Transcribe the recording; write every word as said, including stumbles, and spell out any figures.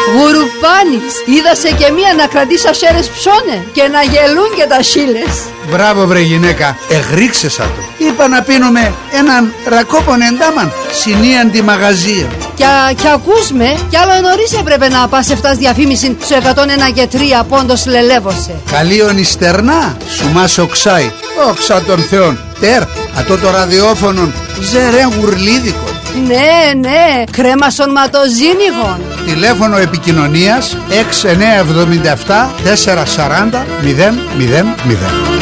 Γουρουπάνης, είδασε και μία να κρατήσει ασέρες ψώνε και να γελούν και τα σίλες. Μπράβο βρε γυναίκα, εγρίξεσα το. Είπα να πίνουμε έναν ρακόπον εντάμαν, συνίαν τη μαγαζία. Κι, κι ακούς με, κι άλλο νωρίς έπρεπε να πας εφτάς διαφήμιση στο εκατόν ένα και τρία πόντος λελεύωσε. Καλίον ιστερνά, σου μας οξάει. Όξα των θεών. Τερ, ατό το ραδιόφωνον, ζερέν γουρλίδικο. Ναι, ναι, κρέμα σονματοζίνηγον. Τηλέφωνο επικοινωνίας έξι εννιά εβδομήντα επτά τετρακόσια σαράντα μηδέν μηδέν μηδέν.